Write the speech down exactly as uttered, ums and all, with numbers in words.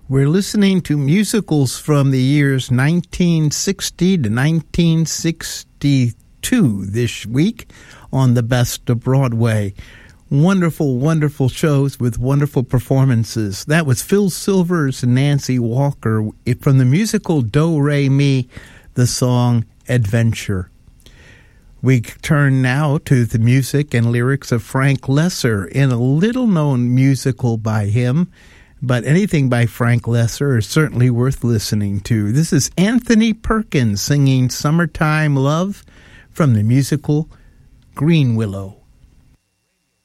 We're listening to musicals from the years nineteen sixty to nineteen sixty-two this week on the Best of Broadway. Wonderful, wonderful shows with wonderful performances. That was Phil Silvers and Nancy Walker from the musical Do Re Mi, the song Adventure. We turn now to the music and lyrics of Frank Loesser in a little-known musical by him, but anything by Frank Loesser is certainly worth listening to. This is Anthony Perkins singing Summertime Love from the musical Green Willow.